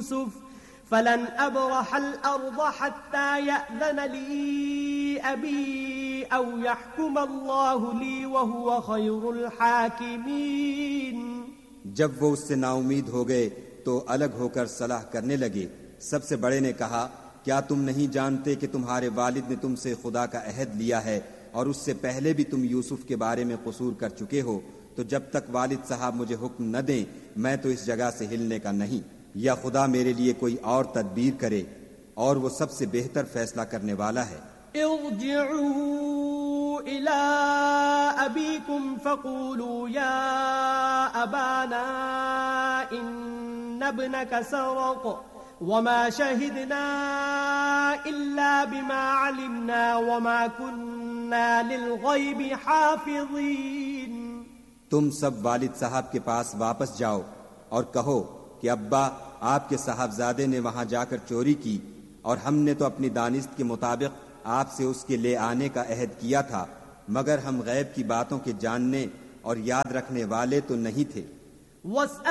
يوسف فلن أبرح الأرض حتى يأذن لي أبي أو يحكم الله لي وهو خير الحاكمين. جب وہ اس سے نا امید ہو گئے تو الگ ہو کر صلاح کرنے لگے. سب سے بڑے نے کہا کیا تم نہیں جانتے کہ تمہارے والد نے تم سے خدا کا عہد لیا ہے اور اس سے پہلے بھی تم یوسف کے بارے میں قصور کر چکے ہو؟ تو جب تک والد صاحب مجھے حکم نہ دیں میں تو اس جگہ سے ہلنے کا نہیں، یا خدا میرے لیے کوئی اور تدبیر کرے، اور وہ سب سے بہتر فیصلہ کرنے والا ہے. ارجعوا إلى أبيكم فقولوا يا أبانا إن ابنك سرق وما شهدنا إلا بما علمنا وما كنا للغيب حافظين. تم سب والد صاحب کے پاس واپس جاؤ اور کہو کہ ابا آپ کے صاحبزادے نے وہاں جا کر چوری کی، اور ہم نے تو اپنی دانست کے مطابق آپ سے اس کے لے آنے کا عہد کیا تھا، مگر ہم غیب کی باتوں کے جاننے اور یاد رکھنے والے تو نہیں تھے.